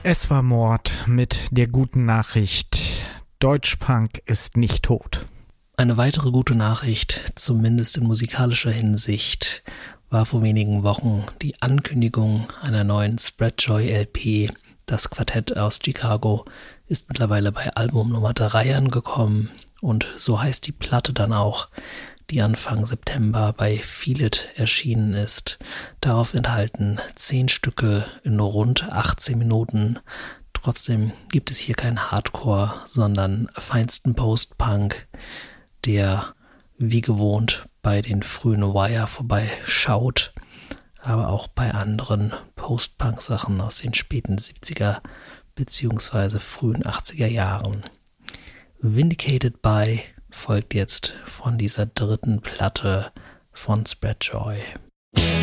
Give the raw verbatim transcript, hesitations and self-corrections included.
Es war Mord mit der guten Nachricht: Deutschpunk ist nicht tot. Eine weitere gute Nachricht, zumindest in musikalischer Hinsicht, war vor wenigen Wochen die Ankündigung einer neuen Spreadjoy-L P. Das Quartett aus Chicago ist mittlerweile bei Album Nummer drei angekommen und so heißt die Platte dann auch, die Anfang September bei Feel It erschienen ist. Darauf enthalten zehn Stücke in rund achtzehn Minuten. Trotzdem gibt es hier kein Hardcore, sondern feinsten Post-Punk, der wie gewohnt bei den frühen Wire vorbeischaut, aber auch bei anderen Post-Punk-Sachen aus den späten siebziger bzw. frühen achtziger Jahren. Vindicated by folgt jetzt von dieser dritten Platte von Spreadjoy.